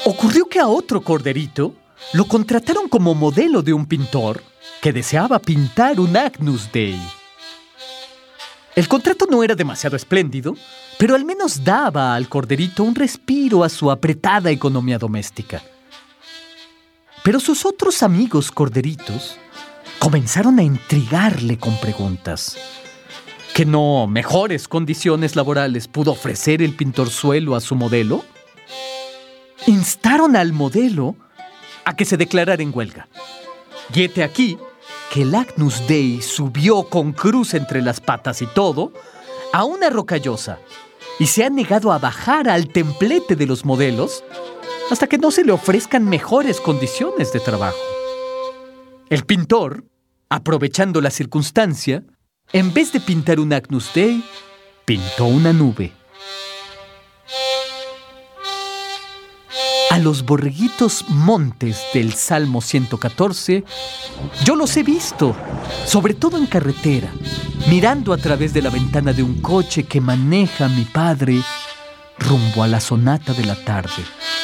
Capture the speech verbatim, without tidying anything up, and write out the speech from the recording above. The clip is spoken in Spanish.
Ocurrió que a otro corderito lo contrataron como modelo de un pintor que deseaba pintar un Agnus Dei. El contrato no era demasiado espléndido, pero al menos daba al corderito un respiro a su apretada economía doméstica. Pero sus otros amigos corderitos comenzaron a intrigarle con preguntas. ¿Que no mejores condiciones laborales pudo ofrecer el pintorzuelo a su modelo? Instaron al modelo a que se declarara en huelga. Y hete aquí que el Agnus Dei subió con cruz entre las patas y todo a una rocallosa y se ha negado a bajar al templete de los modelos hasta que no se le ofrezcan mejores condiciones de trabajo. El pintor, aprovechando la circunstancia, en vez de pintar un Agnus Dei, pintó una nube. A los borreguitos montes del Salmo ciento catorce, yo los he visto, sobre todo en carretera, mirando a través de la ventana de un coche que maneja mi padre rumbo a la sonata de la tarde.